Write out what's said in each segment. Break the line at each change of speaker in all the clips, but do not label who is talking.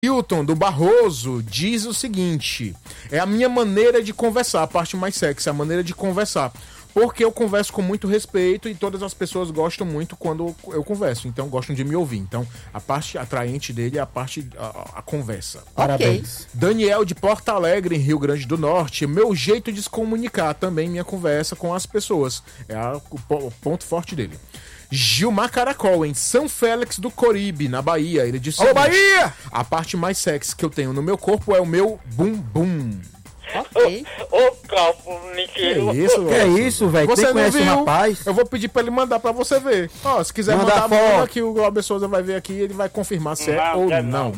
Hilton do Barroso diz o seguinte: é a minha maneira de conversar, a parte mais sexy, a maneira de conversar. Porque eu converso com muito respeito e todas as pessoas gostam muito quando eu converso. Então gostam de me ouvir. Então a parte atraente dele é a conversa.
Parabéns.
Daniel de Porto Alegre, em Rio Grande do Norte. Meu jeito de se comunicar também, minha conversa com as pessoas. É o ponto forte dele. Gilmar Caracol, em São Félix do Coribe, na Bahia. Ele disse:
Ô, Bahia!
A parte mais sexy que eu tenho no meu corpo é o meu bumbum.
Ok.
Ô, Calvo, mentira.
Que é isso, velho?
Você não
conhece
viu?
o rapaz?
Eu vou pedir pra ele mandar pra você ver. Ó, se quiser
Manda
mandar
foto.
aqui, o Glauber Souza vai ver aqui e ele vai confirmar se é
Não,
ou
quero
não.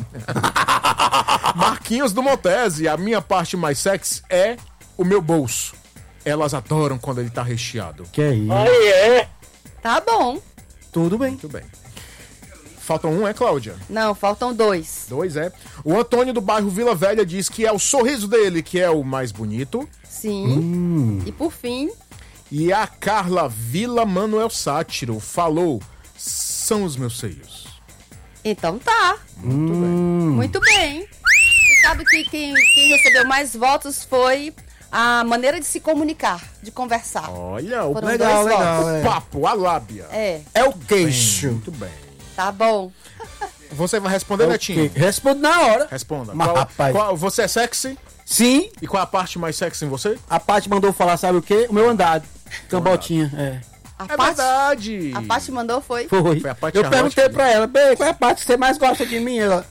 Marquinhos do Montese, a minha parte mais sexy é o meu bolso. Elas adoram quando ele tá recheado.
Que é isso?
Aí é.
Tá bom.
Tudo bem.
Muito bem. Faltam um, é, Cláudia?
Não, faltam 2.
2, é. O Antônio do bairro Vila Velha diz que é o sorriso dele que é o mais bonito.
Sim. E por fim,
E a Carla Vila Manuel Sátiro falou: são os meus seios.
então tá.
Muito bem.
Muito bem. E sabe que quem recebeu mais votos foi a maneira de se comunicar, de conversar.
Olha, o
Foram
Legal,
2
legal.
votos.
É.
papo, a lábia.
É,
É o queixo.
Muito bem.
tá bom.
Você vai responder, Netinho?
Responde na hora.
Responda.
Mas, rapaz.
Você é sexy?
Sim,
E qual é a parte mais sexy em você?
a Paty mandou falar, sabe o quê? O meu andado. Cambotinha,
A
É
Paty,
verdade.
a Paty mandou foi.
Foi.
Foi a Paty
Eu
Charlotte
perguntei
que-
pra ela, bem, qual é a parte que você mais gosta de mim? Ela...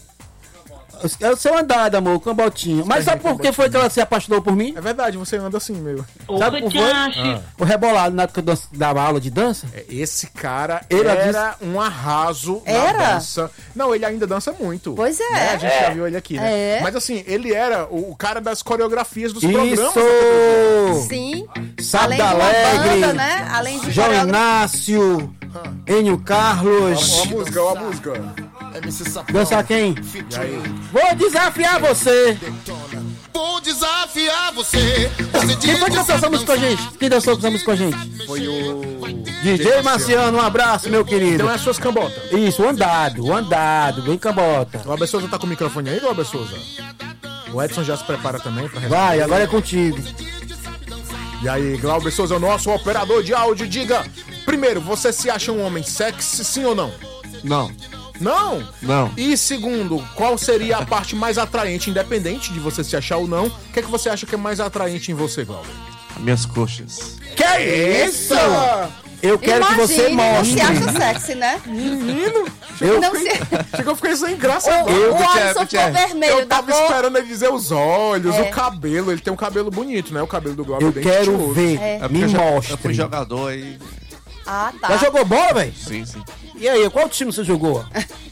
É o seu andado, amor, cambotinha. Mas sabe por que foi que ela se apaixonou por mim?
É verdade, você anda assim, meu.
Sabe por quê? O rebolado na época que eu dava aula de dança.
Esse cara
Ele
era um arraso na
Era?
dança. Não, ele ainda dança muito.
Pois é.
Né? A gente já viu ele aqui, né?
É.
Mas assim, ele era o cara das coreografias dos programas.
Isso!
Sim.
Sabe
Além
da
de uma
Alegre,
banda, né? Além de
João
coreógrafo.
Inácio, Enio Carlos.
Ó a música, ó a música.
Dançar quem? Vou desafiar você.
Vou desafiar você. Você
Quem foi que dançou essa música com a gente? Quem dançou essa música com a gente?
Foi o
DJ Marciano, um abraço, meu querido.
Então é as suas cambotas.
Isso, o andado, bem cambota.
O Glauber Souza tá com o microfone aí, Glauber Souza? O Edson já se prepara também pra responder.
Vai, agora é contigo.
E aí, Glauber Souza, o nosso operador de áudio, diga: primeiro, você se acha um homem sexy, sim ou não?
Não,
Não?
não.
E segundo, qual seria a parte mais atraente, independente de você se achar ou não? O que é que você acha que é mais atraente em você, Glauber?
Minhas coxas.
Que isso?
Eu quero que você
Imagine, não se
mostre.
acha sexy, né?
Menino,
Não se...
chegou, eu fiquei sem graça
O
agora.
Alisson ficou vermelho
Eu
da
tava
cor.
esperando ele dizer os olhos,
É.
o cabelo. Ele tem um cabelo bonito, né? O cabelo do Glauber
Eu
bem
quero
estiloso.
ver.
É.
É porque
Me
eu fui
mostre.
jogador aí.
Ah, tá.
Já jogou bola, velho?
Sim, sim.
E aí, qual time você jogou?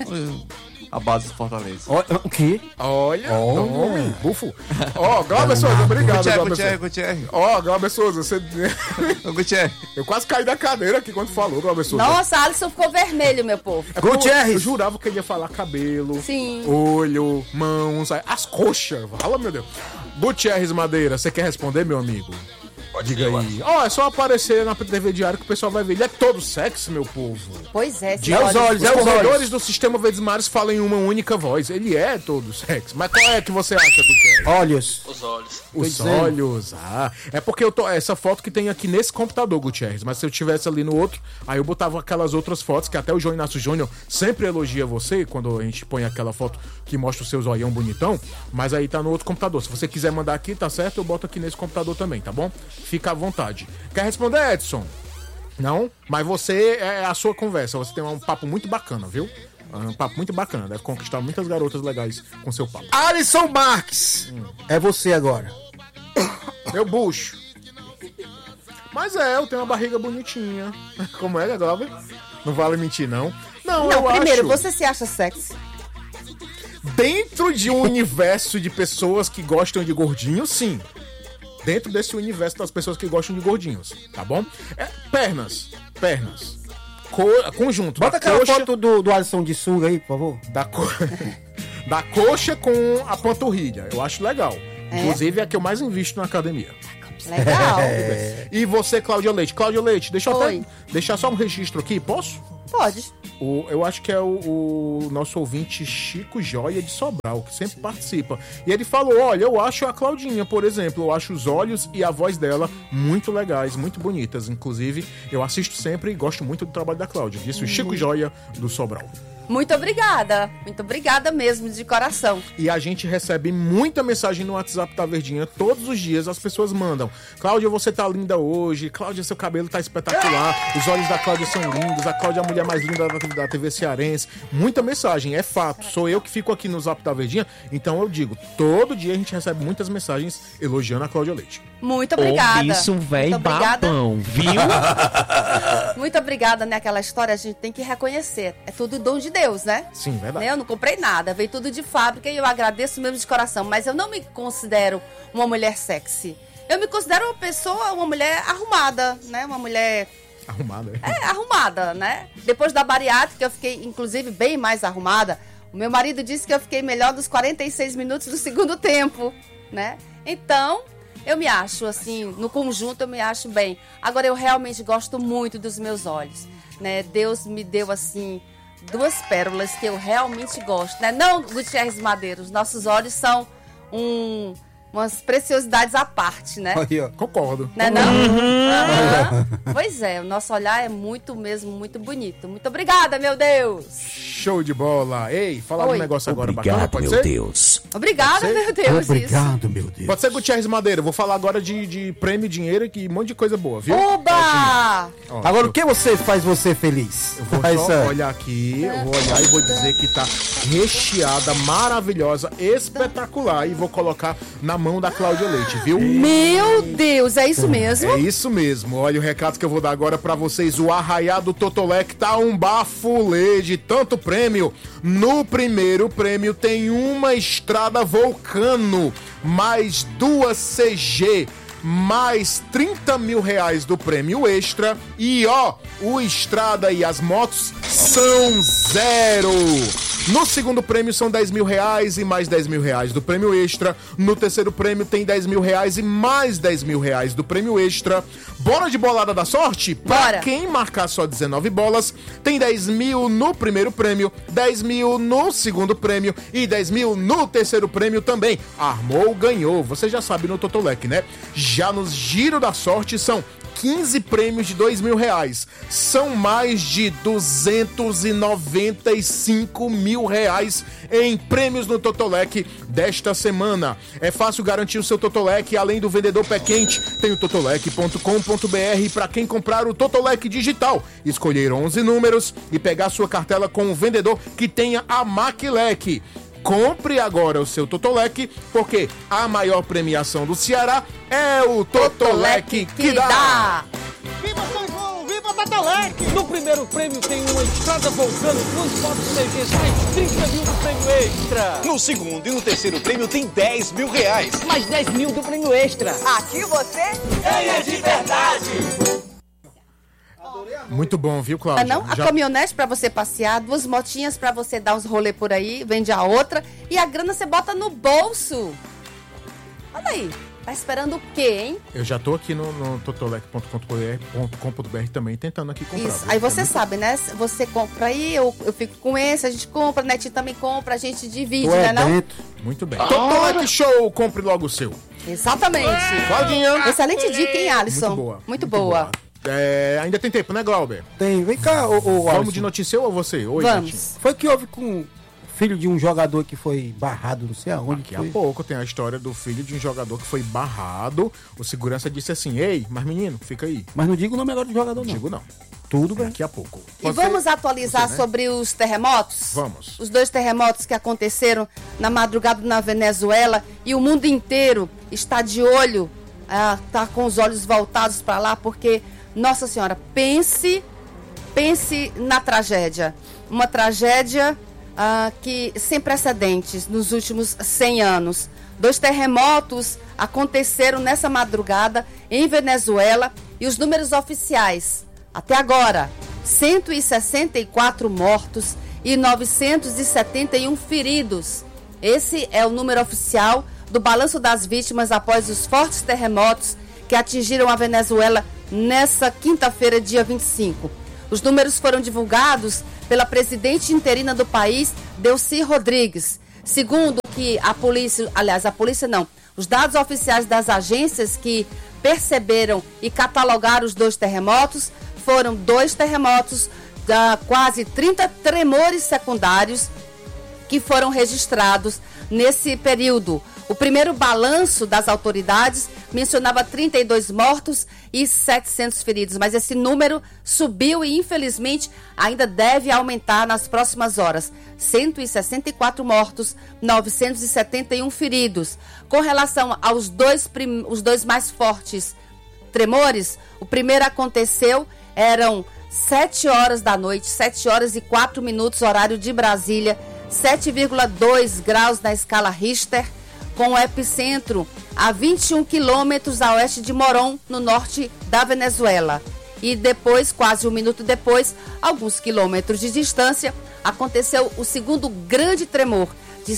A base do Fortaleza.
O quê?
Olha, tome, bufo. Ó, Glauber Souza, obrigado, Glauber Souza.
Gutierrez.
Ó, Glauber Souza, você...
Ô, Gutierrez.
Eu quase caí da cadeira aqui quando falou, Glauber Souza.
Nossa, Alisson ficou vermelho, meu povo.
É porque
Gutierrez.
eu jurava que ele ia falar cabelo,
Sim.
olho, mãos, as coxas. Fala, meu Deus. Gutierrez Madeira, você quer responder, meu amigo? Diga aí. Ó, é só aparecer na TV Diário que o pessoal vai ver. Ele é todo sexy, meu povo.
Pois é.
De
É os olhos,
os
é os
corredores
olhos.
do Sistema Verdes Mares falam em uma única voz. Ele é todo sexy. Mas qual é que você acha, Gutierrez?
Olhos.
Os olhos.
Os
dizendo.
olhos, é porque eu tô. Essa foto que tem aqui nesse computador, Gutierrez. Mas se eu tivesse ali no outro, aí eu botava aquelas outras fotos que até o João Inácio Júnior sempre elogia você quando a gente põe aquela foto que mostra o seu zoião bonitão. Mas aí tá no outro computador. Se você quiser mandar aqui, tá certo? Eu boto aqui nesse computador também, tá bom? Fica à vontade. Quer responder, Edson? Não? Mas você é a sua conversa. Você tem um papo muito bacana, viu? Um papo muito bacana. Deve conquistar muitas garotas legais com seu papo.
Alisson Marques. É você agora.
Meu bucho. Mas eu tenho uma barriga bonitinha. Como é, Glauber? Não vale mentir, não. Não,
Não,
eu
primeiro,
acho.
você se acha sexy?
Dentro de um universo de pessoas que gostam de gordinhos, sim. Dentro desse universo das pessoas que gostam de gordinhos, tá bom? Pernas. Conjunto.
Bota
da
aquela
coxa,
foto do Alisson de sunga aí, por favor.
da coxa com a panturrilha. Eu acho legal. Inclusive é a que eu mais invisto na academia.
Legal.
E você, Cláudia Leite? Cláudia Leite, deixa eu
Oi.
até deixar só um registro aqui, posso?
Pode.
Eu acho que é o nosso ouvinte Chico Joia de Sobral, que sempre participa. E ele falou, olha, eu acho a Claudinha, por exemplo, eu acho os olhos e a voz dela muito legais, muito bonitas. Inclusive, eu assisto sempre e gosto muito do trabalho da Cláudia. Disse o Chico Joia do Sobral.
Muito obrigada mesmo, de coração.
E a gente recebe muita mensagem no WhatsApp da Verdinha. Todos os dias as pessoas mandam: Cláudia, você tá linda hoje. Cláudia, seu cabelo tá espetacular. Os olhos da Cláudia são lindos. A Cláudia é a mulher mais linda da TV cearense. Muita mensagem, é fato. Sou eu que fico aqui no Zap da Verdinha. Então eu digo, todo dia a gente recebe muitas mensagens elogiando a Cláudia Leite.
Muito obrigada.
Isso, velho, babão, viu?
Muito obrigada, né? Aquela história a gente tem que reconhecer. É tudo dom de Deus, né?
Sim, verdade.
Eu não comprei nada, veio tudo de fábrica e eu agradeço mesmo de coração. Mas eu não me considero uma mulher sexy. Eu me considero uma mulher arrumada, né? Uma mulher...
Arrumada.
Arrumada, né? Depois da bariátrica eu fiquei, inclusive, bem mais arrumada. O meu marido disse que eu fiquei melhor dos 46 minutos do segundo tempo, né? Então... eu me acho, assim, no conjunto eu me acho bem. Agora, eu realmente gosto muito dos meus olhos, né? Deus me deu, assim, 2 pérolas que eu realmente gosto, né? Não, Gutierrez Madeira, os nossos olhos são umas preciosidades à parte, né?
Aí, ó.
Concordo.
Não é não? Aham. Pois é, o nosso olhar é muito mesmo, muito bonito. Muito obrigada, meu Deus!
Show de bola. Ei, falar um
Oi.
negócio agora
Obrigado,
bacana, pode
meu
ser?
Deus.
Obrigada,
Pode ser?
meu Deus,
Obrigado, meu Deus.
Pode ser, Gutierrez Madeira. Vou falar agora de prêmio, dinheiro e um monte de coisa boa, viu?
isso. Oba!
Ó,
Agora, o que faz você feliz?
eu vou
Faz,
só olhar aqui, eu vou olhar e vou dizer que tá recheada, maravilhosa, espetacular. E vou colocar na mão da Cláudia Leite, viu?
Meu Deus, é isso mesmo?
É isso mesmo. Olha o recado que eu vou dar agora pra vocês. O arraiado Totolec tá um bafulê de tanto prêmio. No primeiro prêmio tem uma estrada Vulcano, mais 2 CG, mais 30 mil reais do prêmio extra. E ó, o estrada e as motos são 0. No segundo prêmio são 10 mil reais e mais 10 mil reais do prêmio extra. No terceiro prêmio tem 10 mil reais e mais 10 mil reais do prêmio extra. Bora de bolada da sorte?
Bora.
Pra quem marcar só 19 bolas, tem 10 mil no primeiro prêmio, 10 mil no segundo prêmio e 10 mil no terceiro prêmio também. Armou, ganhou. Você já sabe no Totolec, né? Já nos Giro da Sorte são 15 prêmios de 2 mil reais. São mais de 295 mil reais em prêmios no Totolec desta semana. É fácil garantir o seu Totolec. Além do vendedor pé quente, tem o totolec.com.br para quem comprar o Totolec digital. Escolher 11 números e pegar sua cartela com o vendedor que tenha a Maquilec. Compre agora o seu Totolec, porque a maior premiação do Ceará é o Totolec que dá!
Viva São João! Viva Totolec! No primeiro prêmio tem uma estrada Vulcano, 2 fotos CGs, mais 30 mil do prêmio extra.
No segundo e no terceiro prêmio tem 10 mil reais.
Mais 10 mil do prêmio extra.
Aqui você...
Ganha de verdade!
Muito bom, viu, Cláudia?
não? A caminhonete pra você passear, 2 motinhas pra você dar uns rolê por aí, vende a outra e a grana você bota no bolso. Olha aí, tá esperando o quê, hein?
Eu já tô aqui no totolec.com.br também tentando aqui comprar.
Isso,
viu?
aí você sabe, né? Você compra aí, eu fico com esse, a gente compra, a Netinho também compra, a gente divide, né não?
Muito bem. Totolec Show, compre logo o seu.
Exatamente.
Claudinha.
Excelente dica, hein, Alisson?
Muito boa.
Muito boa.
Ainda tem tempo, né, Glauber?
Tem. Vem cá,
Vamos
Alisson.
de notícia ou você? Oi,
Vamos.
Netinho.
Foi que houve com o filho de um jogador que foi barrado, não sei aonde.
Daqui
foi.
a pouco tem a história do filho de um jogador que foi barrado. O segurança disse assim: ei, mas menino, fica aí.
Mas não digo o nome agora do jogador, não.
Digo não.
Tudo bem.
Daqui a pouco.
E
Pode
vamos
ser?
atualizar
Você, né?
sobre os terremotos?
Vamos.
Os 2 terremotos que aconteceram na madrugada na Venezuela e o mundo inteiro está de olho, tá com os olhos voltados para lá, porque, Nossa Senhora, pense na tragédia. Uma tragédia que sem precedentes nos últimos 100 anos. 2 terremotos aconteceram nessa madrugada em Venezuela e os números oficiais, até agora, 164 mortos e 971 feridos. Esse é o número oficial do balanço das vítimas após os fortes terremotos que atingiram a Venezuela nessa quinta-feira, dia 25. Os números foram divulgados pela presidente interina do país, Delcy Rodrigues. Segundo que a polícia não, os dados oficiais das agências que perceberam e catalogaram os 2 terremotos, foram 2 terremotos, quase 30 tremores secundários que foram registrados nesse período. O primeiro balanço das autoridades mencionava 32 mortos e 700 feridos, mas esse número subiu e, infelizmente, ainda deve aumentar nas próximas horas. 164 mortos, 971 feridos. Com relação aos os dois mais fortes tremores, o primeiro aconteceu, eram 7 horas da noite, 7 horas e 4 minutos, horário de Brasília, 7,2 graus na escala Richter, com o epicentro a 21 quilômetros a oeste de Morón, no norte da Venezuela. E depois, quase um minuto depois, alguns quilômetros de distância, aconteceu o segundo grande tremor, de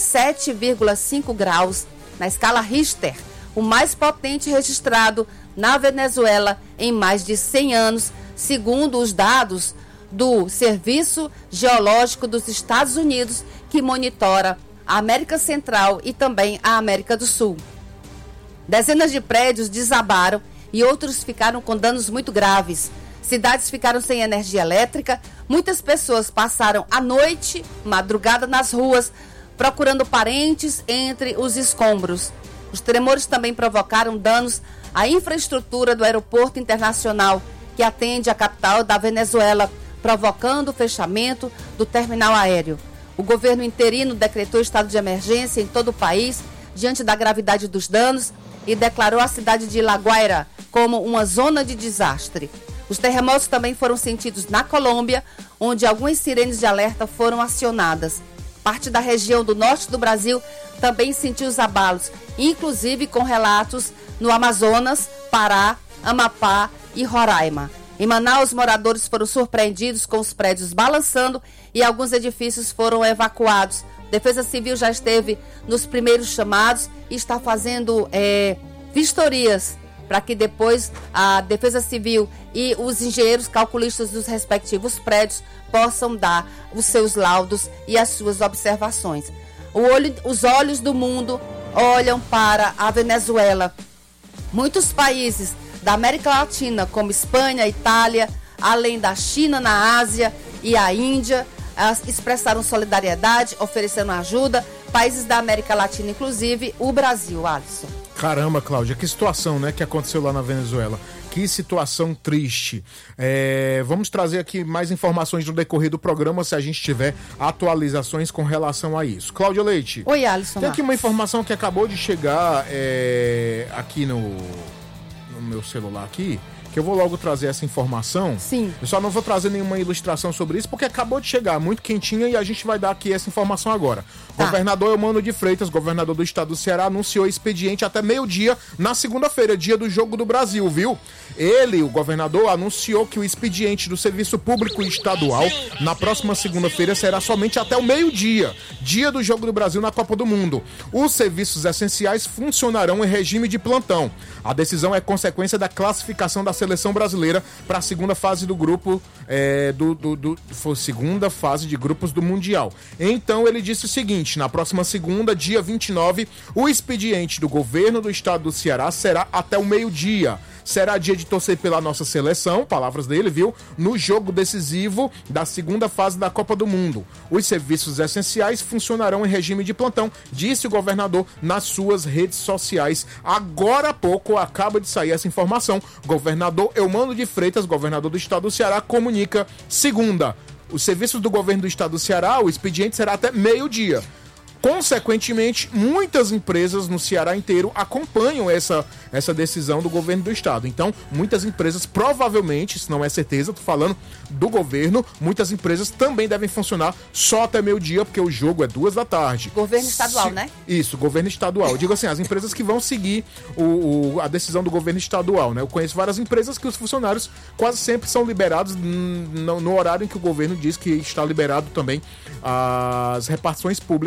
7,5 graus na escala Richter, o mais potente registrado na Venezuela em mais de 100 anos, segundo os dados do Serviço Geológico dos Estados Unidos, que monitora a América Central e também a América do Sul. Dezenas de prédios desabaram e outros ficaram com danos muito graves. Cidades ficaram sem energia elétrica, muitas pessoas passaram a noite, madrugada nas ruas, procurando parentes entre os escombros. Os tremores também provocaram danos à infraestrutura do aeroporto internacional, que atende a capital da Venezuela, provocando o fechamento do terminal aéreo. O governo interino decretou estado de emergência em todo o país, diante da gravidade dos danos, e declarou a cidade de La Guaira como uma zona de desastre. Os terremotos também foram sentidos na Colômbia, onde algumas sirenes de alerta foram acionadas. Parte da região do norte do Brasil também sentiu os abalos, inclusive com relatos no Amazonas, Pará, Amapá e Roraima. Em Manaus, moradores foram surpreendidos com os prédios balançando e alguns edifícios foram evacuados. Defesa Civil já esteve nos primeiros chamados e está fazendo vistorias para que depois a Defesa Civil e os engenheiros calculistas dos respectivos prédios possam dar os seus laudos e as suas observações. Os olhos do mundo olham para a Venezuela. Muitos países da América Latina, como Espanha, Itália, além da China na Ásia e a Índia, expressaram solidariedade, oferecendo ajuda. Países da América Latina, inclusive o Brasil, Alisson.
Caramba, Cláudia, que situação, né, que aconteceu lá na Venezuela. Que situação triste. Vamos trazer aqui mais informações no decorrer do programa, se a gente tiver atualizações com relação a isso. Cláudia Leite.
Oi, Alisson.
Tem aqui uma informação que acabou de chegar aqui no meu celular aqui, que eu vou logo trazer essa informação.
Sim.
Eu só não vou trazer nenhuma ilustração sobre isso, porque acabou de chegar, muito quentinha, e a gente vai dar aqui essa informação agora. Tá. Governador Eumano de Freitas, governador do estado do Ceará, anunciou expediente até meio-dia na segunda-feira, dia do Jogo do Brasil, viu? Ele, o governador, anunciou que o expediente do Serviço Público Estadual na próxima segunda-feira será somente até o meio-dia, dia do Jogo do Brasil na Copa do Mundo. Os serviços essenciais funcionarão em regime de plantão. A decisão é consequência da classificação da seleção brasileira para a segunda fase do grupo segunda fase de grupos do Mundial. Então ele disse o seguinte: na próxima segunda, dia 29, o expediente do governo do estado do Ceará será até o meio-dia. Será dia de torcer pela nossa seleção, palavras dele, viu? No jogo decisivo da segunda fase da Copa do Mundo. Os serviços essenciais funcionarão em regime de plantão, disse o governador nas suas redes sociais. Agora há pouco acaba de sair essa informação. Governador Eumano de Freitas, governador do estado do Ceará, comunica segunda. Os serviços do governo do estado do Ceará, o expediente será até meio-dia. Consequentemente, muitas empresas no Ceará inteiro acompanham essa decisão do governo do estado. Então, muitas empresas, provavelmente, se não é certeza, tô falando do governo, muitas empresas também devem funcionar só até meio-dia, porque o jogo é 14h.
Governo estadual, né?
Isso, governo estadual. Eu digo assim, as empresas que vão seguir a decisão do governo estadual, né? Eu conheço várias empresas que os funcionários quase sempre são liberados no horário em que o governo diz que está liberado também as repartições públicas estaduais.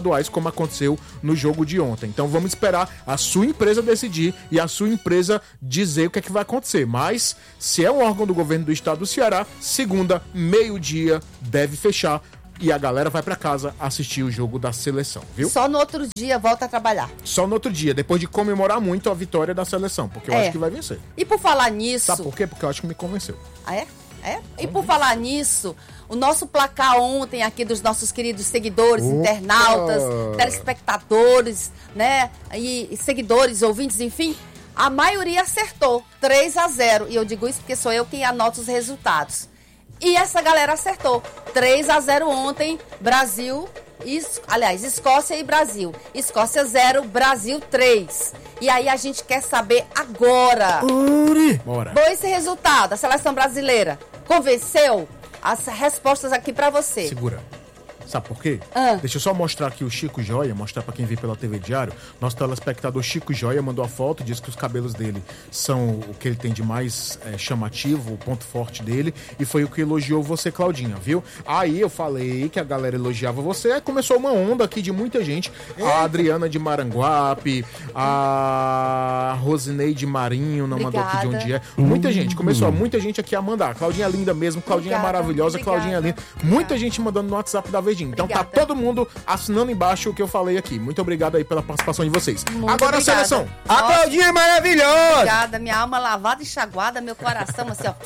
estaduais, como aconteceu no jogo de ontem. Então vamos esperar a sua empresa decidir e a sua empresa dizer o que é que vai acontecer. Mas, se é um órgão do governo do estado do Ceará, segunda, meio-dia, deve fechar. E a galera vai pra casa assistir o jogo da seleção, viu?
Só no outro dia volta a trabalhar.
Só no outro dia, depois de comemorar muito a vitória da seleção, porque eu acho que vai vencer.
E por falar nisso...
Sabe por quê? Porque eu acho que me convenceu.
Ah, é? E por falar nisso, o nosso placar ontem aqui dos nossos queridos seguidores, internautas, telespectadores, né? E seguidores, ouvintes, enfim, a maioria acertou. 3-0. E eu digo isso porque sou eu quem anota os resultados. E essa galera acertou. 3-0 ontem, Brasil, Escócia e Brasil. Escócia 0, Brasil 3. E aí a gente quer saber agora.
Bora.
Bom, esse resultado, a seleção brasileira convenceu? As respostas aqui pra você.
Segura. Sabe por quê? Deixa eu só mostrar aqui o Chico Joia, mostrar pra quem vê pela TV Diário. Nosso telespectador Chico Joia mandou a foto, disse que os cabelos dele são o que ele tem de mais chamativo, o ponto forte dele, e foi o que elogiou você, Claudinha, viu? Aí eu falei que a galera elogiava você, aí começou uma onda aqui de muita gente. A Adriana de Maranguape, a Rosineide Marinho, não mandou aqui de onde é. Muita gente, começou muita gente aqui a mandar. Claudinha é linda mesmo, Claudinha é maravilhosa, Claudinha é linda. Muita gente mandando no WhatsApp da Verdinha. Então tá todo mundo assinando embaixo o que eu falei aqui. Muito obrigado aí pela participação de vocês. Agora a seleção.
A Claudinha é maravilhosa.
Obrigada, minha alma lavada e enxaguada, meu coração assim, ó.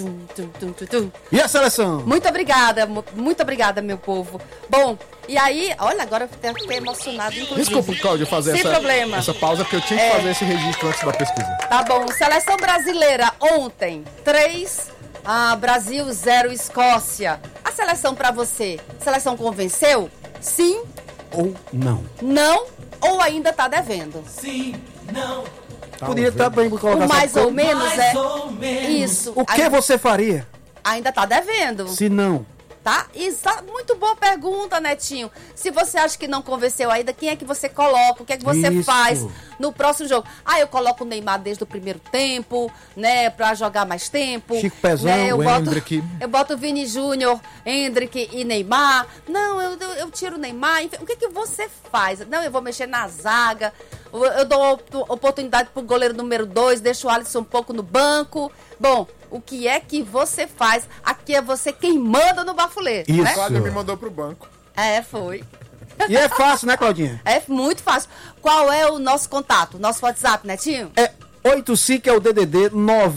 E a seleção?
Muito obrigada, meu povo. Bom, e aí, olha, agora eu fiquei emocionado, inclusive.
Desculpa, Cláudio, fazer essa pausa, porque eu tinha que fazer esse registro antes da pesquisa.
Tá bom, seleção brasileira ontem, 3, Brasil 0, Escócia. A seleção pra você, seleção convenceu? Sim?
Ou não?
Não? Ou ainda tá devendo?
Sim, não.
Podia estar bem pra colocar
O mais ou menos
Mais ou menos.
Isso.
O que você faria
Ainda tá devendo.
se não?
Tá? Muito boa pergunta, Netinho. Se você acha que não convenceu ainda, quem é que você coloca? O que é que você
Isso.
faz no próximo jogo? Eu coloco o Neymar desde o primeiro tempo, né? Pra jogar mais tempo.
Chico Pezão,
né?
o Endrick.
Eu boto o Vini Júnior, Endrick e Neymar. Não, eu tiro o Neymar. Enfim, o que é que você faz? Não, eu vou mexer na zaga. Eu dou oportunidade pro goleiro número 2, deixo o Alisson um pouco no banco. Bom, o que é que você faz? Aqui é você quem manda no bafulê.
Isso.
Né?
Cláudia me mandou pro banco.
Foi.
E é fácil, né, Claudinha?
É muito fácil. Qual é o nosso contato? Nosso WhatsApp, Netinho?
É 85 é o DDD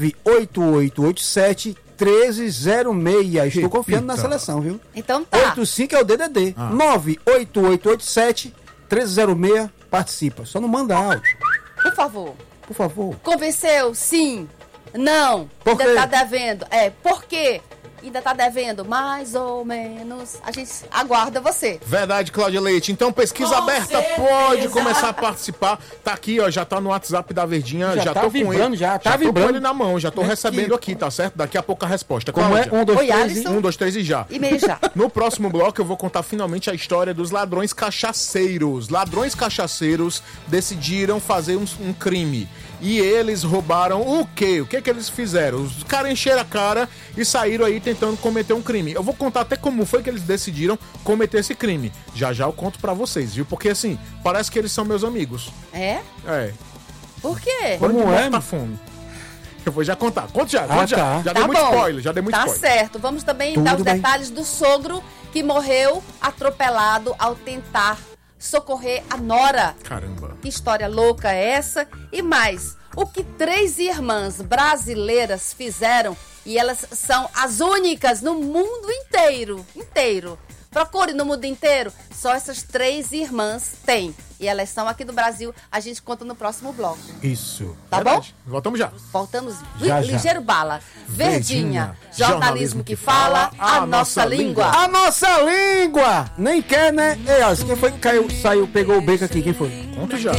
98887 1306. Estou confiando na seleção, viu?
Então tá.
85 é o DDD 98887 1306. Participa. Só não manda áudio.
Por favor.
Por favor.
Convenceu? Sim. Não.
Por quê?
Ainda tá devendo. Por quê? Ainda tá devendo? Mais ou menos. A gente aguarda você.
Verdade, Cláudia Leite. Então, pesquisa aberta, pode começar a participar. Tá aqui, ó, já tá no WhatsApp da Verdinha. Já
tá
tô
vibrando,
com ele.
já tá
tô
vibrando.
com ele na mão, já tô recebendo aqui, tá certo? Daqui a pouco a resposta.
Como é?
Cláudia.
1, 2,
Oi,
3
Alisson.
1, 2, 3 e já.
E meio já.
No próximo bloco eu vou contar finalmente a história dos ladrões cachaceiros. Ladrões cachaceiros decidiram fazer um crime. E eles roubaram o quê? O que eles fizeram? Os caras encheram a cara e saíram aí tentando cometer um crime. Eu vou contar até como foi que eles decidiram cometer esse crime. Já eu conto pra vocês, viu? Porque assim, parece que eles são meus amigos.
É?
É.
Por quê?
Como é?
Tá fome. Eu vou já contar. Conte já,
tá.
já. Já dei
Tá
muito
bom.
spoiler, já dei muito
Tá
spoiler.
certo. Vamos também
Tudo
dar os
bem.
detalhes do sogro que morreu atropelado ao tentar socorrer a nora.
Caramba.
Que história louca é essa? E mais, o que 3 irmãs brasileiras fizeram, e elas são as únicas no mundo inteiro. Procure no mundo inteiro, só essas 3 irmãs têm. E elas são aqui do Brasil, a gente conta no próximo bloco.
Isso.
Tá
Verdade. Voltamos já.
Voltamos
Já.
ligeiro bala. Verdinha, jornalismo que fala a nossa língua.
A nossa língua! Nem quer, né? Ei, Alisson, quem foi que saiu, pegou o beco aqui? Quem foi?
Conto já.